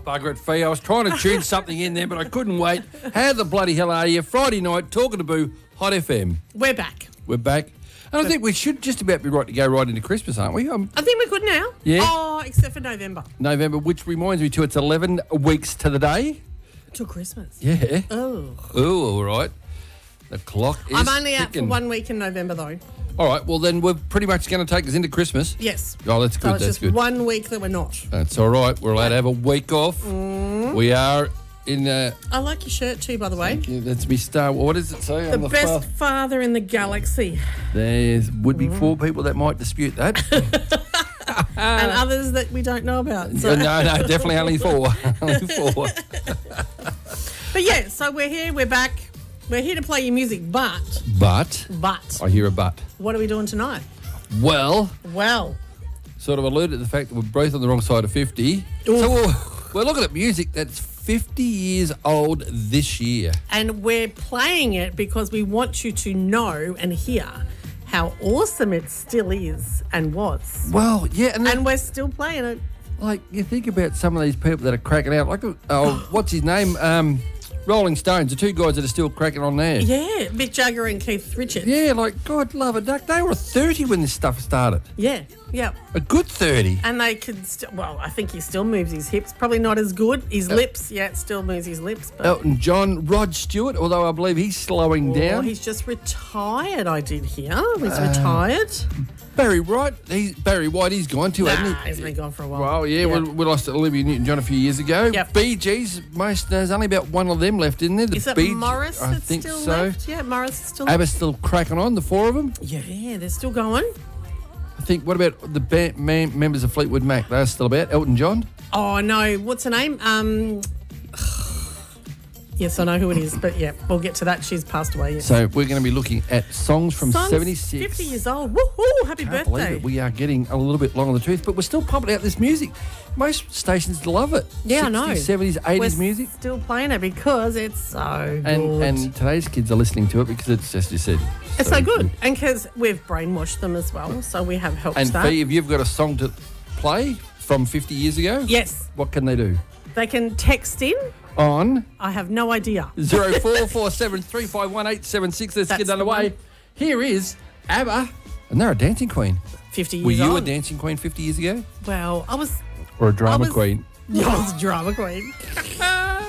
bugger it, Fee. I was trying to tune something in there, but I couldn't wait. How the bloody hell are you? Friday night, Talking to Boo, Hot FM. We're back. We're back. And I think we should just about be right to go right into Christmas, aren't we? I think we're good now. Yeah. Oh, except for November. November, which reminds me too, it's 11 weeks to the day. Till Christmas. Yeah. Oh. Oh, all right. The clock is I'm only out for ticking. 1 week in November, though. All right, well then we're pretty much going to take us into Christmas. Yes. Oh, that's So good, it's that's just good. 1 week that we're not. That's all right. We're allowed to have a week off. We are in... I like your shirt too, by the way. that's me star. What does it say The on the best father in the galaxy. There would be 4 people that might dispute that. And others that we don't know about. So. No, definitely only 4. Only 4. But yeah, so we're here, we're back. We're here to play your music, but But, I hear a but. what are we doing tonight? Well, Well, sort of alluded to the fact that we're both on the wrong side of 50. Oof. So we're looking at music that's 50 years old this year. and we're playing it because we want you to know and hear how awesome it still is and was. Well, yeah, And we're still playing it. like you think about some of these people that are cracking out. Like, what's his name? Rolling Stones, the 2 guys that are still cracking on there. Yeah, Mick Jagger and Keith Richards. Yeah, like, God love a duck. They were 30 when this stuff started. Yeah, yeah. A good 30. And they could I think he still moves his hips. Probably not as good. His lips, it still moves his lips. But Elton John, Rod Stewart, although I believe he's slowing down. he's just retired, I did hear. He's retired. Barry White, he's gone too, hasn't he? He's been gone for a while. Well, yeah, we lost Olivia Newton-John a few years ago. Yep. Bee Gees, there's only about one of them left, isn't there? Is it Bee- Morris I that's think still so. left? Yeah, Morris is still left. ABBA's still cracking on, the 4 of them. Yeah, they're still going. I think, what about the members of Fleetwood Mac? They're still about. Elton John? Oh, no. What's her name? Yes, I know who it is, but yeah, we'll get to that. She's passed away. Yes. So we're going to be looking at songs from Son's 76. 50 years old. Woohoo! Happy Can't believe birthday. it. We are getting a little bit long on the tooth, but we're still pumping out this music. Most stations love it. Yeah, 60s, I know. 70s, 80s We're music. still playing it because it's so good. And today's kids are listening to it because it's, as you said, it's so good. And because we've brainwashed them as well, so we have helped And that. Fee, if you've got a song to play from 50 years ago, Yes, what can they do? they can text in. On I have no idea. 0447 351 Let's get the underway. one. Here is ABBA, and they're a dancing queen. 50 years Were you a old. dancing queen 50 years ago? Well, I was Or a drama I was- queen? I was a drama queen.